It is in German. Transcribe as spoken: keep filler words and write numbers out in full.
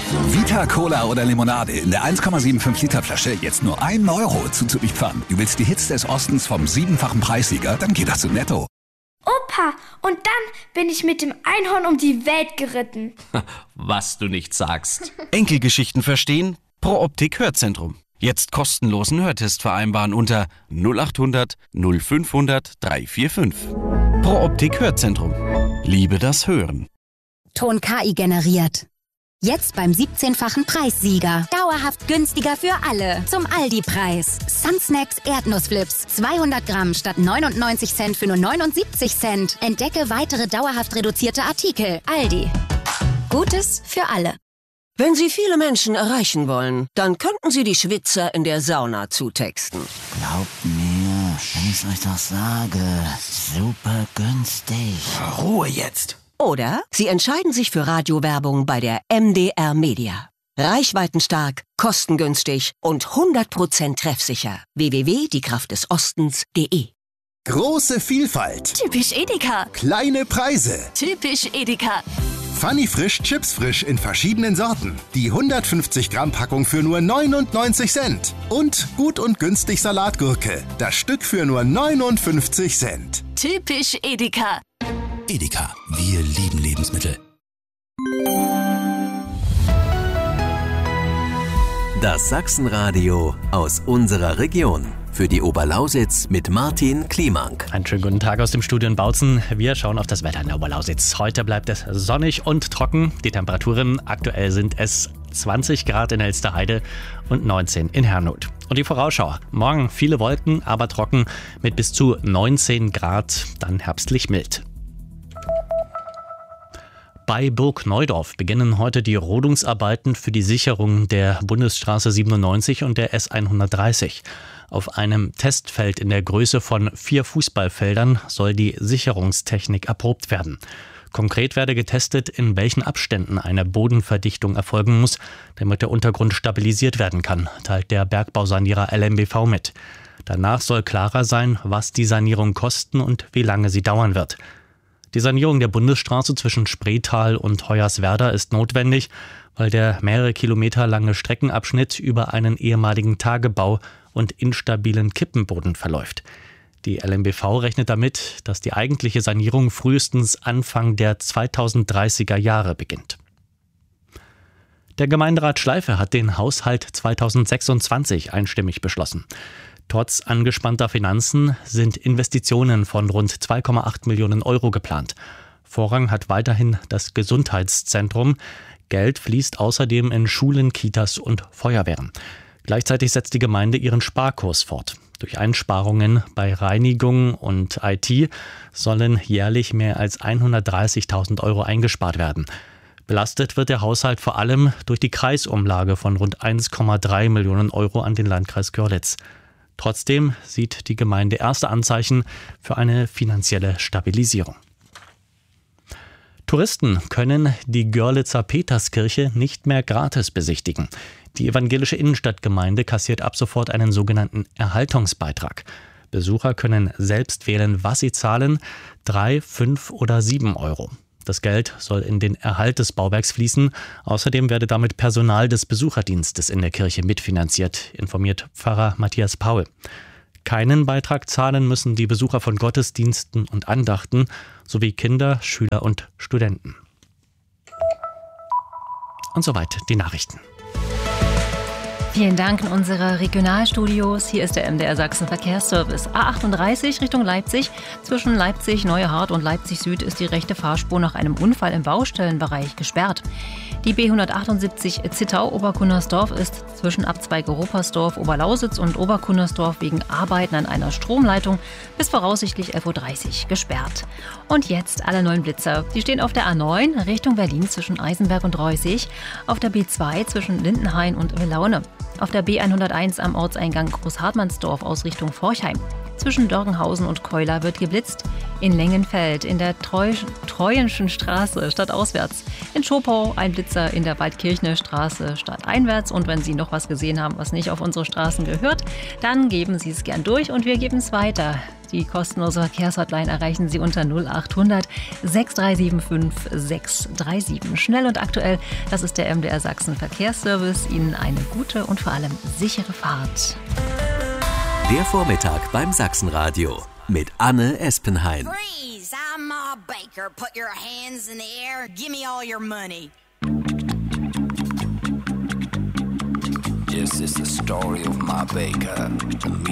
Vita Cola oder Limonade in der eins Komma fünfundsiebzig Liter Flasche jetzt nur ein Euro zuzuliefern. Du willst die Hits des Ostens vom siebenfachen Preissieger? Dann geh doch zu Netto. Opa, und dann bin ich mit dem Einhorn um die Welt geritten. Was du nicht sagst. Enkelgeschichten verstehen? Pro Optik Hörzentrum. Jetzt kostenlosen Hörtest vereinbaren unter null acht hundert null fünfhundert dreihundertfünfundvierzig. Pro Optik Hörzentrum. Liebe das Hören. Ton K I generiert. Jetzt beim siebzehnfachen Preissieger. Dauerhaft günstiger für alle. Zum Aldi-Preis. Sunsnacks Erdnussflips. zweihundert Gramm statt neunundneunzig Cent für nur neunundsiebzig Cent. Entdecke weitere dauerhaft reduzierte Artikel. Aldi. Gutes für alle. Wenn Sie viele Menschen erreichen wollen, dann könnten Sie die Schwitzer in der Sauna zutexten. Glaubt mir, wenn ich euch das sage, super günstig. Ruhe jetzt. Oder Sie entscheiden sich für Radiowerbung bei der M D R Media. Reichweitenstark, kostengünstig und hundert Prozent treffsicher. w w w punkt die kraft des ostens punkt de. Große Vielfalt. Typisch Edeka. Kleine Preise. Typisch Edeka. Funny Frisch, Chips Frisch in verschiedenen Sorten. Die hundertfünfzig Gramm Packung für nur neunundneunzig Cent. Und gut und günstig Salatgurke. Das Stück für nur neunundfünfzig Cent. Typisch Edeka. Edeka, wir lieben Lebensmittel. Das Sachsenradio aus unserer Region. Für die Oberlausitz mit Martin Kliemank. Einen schönen guten Tag aus dem Studio in Bautzen. Wir schauen auf das Wetter in der Oberlausitz. Heute bleibt es sonnig und trocken. Die Temperaturen aktuell sind es zwanzig Grad in Elsterheide und neunzehn in Herrnhut. Und die Vorausschau. Morgen viele Wolken, aber trocken mit bis zu neunzehn Grad, dann herbstlich mild. Bei Burg Neudorf beginnen heute die Rodungsarbeiten für die Sicherung der Bundesstraße siebenundneunzig und der S hundertdreißig. Auf einem Testfeld in der Größe von vier Fußballfeldern soll die Sicherungstechnik erprobt werden. Konkret werde getestet, in welchen Abständen eine Bodenverdichtung erfolgen muss, damit der Untergrund stabilisiert werden kann, teilt der Bergbausanierer L M B V mit. Danach soll klarer sein, was die Sanierung kosten und wie lange sie dauern wird. Die Sanierung der Bundesstraße zwischen Spreetal und Hoyerswerda ist notwendig, weil der mehrere Kilometer lange Streckenabschnitt über einen ehemaligen Tagebau und instabilen Kippenboden verläuft. Die L M B V rechnet damit, dass die eigentliche Sanierung frühestens Anfang der zweitausenddreißiger Jahre beginnt. Der Gemeinderat Schleife hat den Haushalt zweitausendsechsundzwanzig einstimmig beschlossen. Trotz angespannter Finanzen sind Investitionen von rund zwei Komma acht Millionen Euro geplant. Vorrang hat weiterhin das Gesundheitszentrum. Geld fließt außerdem in Schulen, Kitas und Feuerwehren. Gleichzeitig setzt die Gemeinde ihren Sparkurs fort. Durch Einsparungen bei Reinigung und I T sollen jährlich mehr als hundertdreißigtausend Euro eingespart werden. Belastet wird der Haushalt vor allem durch die Kreisumlage von rund eins Komma drei Millionen Euro an den Landkreis Görlitz. Trotzdem sieht die Gemeinde erste Anzeichen für eine finanzielle Stabilisierung. Touristen können die Görlitzer Peterskirche nicht mehr gratis besichtigen. Die evangelische Innenstadtgemeinde kassiert ab sofort einen sogenannten Erhaltungsbeitrag. Besucher können selbst wählen, was sie zahlen, drei, fünf oder sieben Euro. Das Geld soll in den Erhalt des Bauwerks fließen. Außerdem werde damit Personal des Besucherdienstes in der Kirche mitfinanziert, informiert Pfarrer Matthias Paul. Keinen Beitrag zahlen müssen die Besucher von Gottesdiensten und Andachten sowie Kinder, Schüler und Studenten. Und soweit die Nachrichten. Vielen Dank in unsere Regionalstudios. Hier ist der M D R Sachsen Verkehrsservice. A achtunddreißig Richtung Leipzig. Zwischen Leipzig Neuehart und Leipzig Süd ist die rechte Fahrspur nach einem Unfall im Baustellenbereich gesperrt. Die B hundertachtundsiebzig Zittau-Oberkunnersdorf ist zwischen Abzweige Ropersdorf, Oberlausitz und Oberkunnersdorf wegen Arbeiten an einer Stromleitung bis voraussichtlich elf Uhr dreißig gesperrt. Und jetzt alle neuen Blitzer. Die stehen auf der A neun Richtung Berlin zwischen Eisenberg und Reußig, auf der B zwei zwischen Lindenhain und Willaune, auf der B hunderteins am Ortseingang Großhartmannsdorf aus Richtung Forchheim. Zwischen Dörgenhausen und Keuler wird geblitzt. In Lengenfeld, in der Treu- Treuenschen Straße stadtauswärts. In Schopau ein Blitzer in der Waldkirchner Straße stadteinwärts. Und wenn Sie noch was gesehen haben, was nicht auf unsere Straßen gehört, dann geben Sie es gern durch und wir geben es weiter. Die kostenlose Verkehrshotline erreichen Sie unter null acht hundert sechs drei sieben fünf sechs drei sieben. Schnell und aktuell, das ist der M D R Sachsen Verkehrsservice. Ihnen eine gute und vor allem sichere Fahrt. Der Vormittag beim Sachsenradio mit Anne Espenhain. Freeze! I'm Ma Baker. Put your hands in the air. Give me all your money. This is the story of Ma Baker.